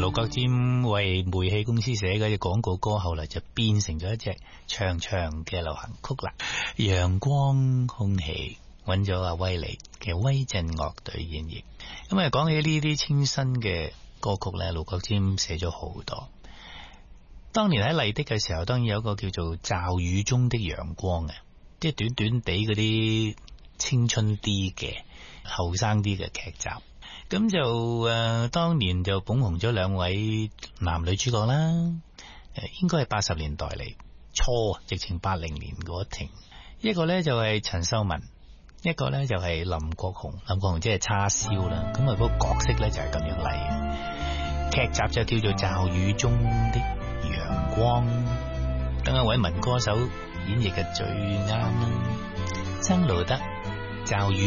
盧國沾為煤氣公司寫嘅隻廣告歌，後來就變成咗一隻長長嘅流行曲啦。陽光空氣揾咗阿威利嘅威震樂隊演繹。咁啊，講起呢啲清新嘅歌曲咧，盧國沾寫咗好多。當年喺麗的嘅時候，當然有一個叫做驟雨中的陽光啊，即係短短地嗰啲青春啲嘅後生啲嘅劇集。咁就當年就捧紅咗兩位男女主角啦。應該係80年代嚟初，直情80年嗰停。一個呢就係陳秀雯，一個呢就係林國雄。林國雄即係叉燒啦。咁啊，嗰個角色呢就係咁樣嚟嘅。劇集就叫做《驟雨中的陽光》，等一位民歌手演繹嘅最啱啦。曾路得《驟雨》。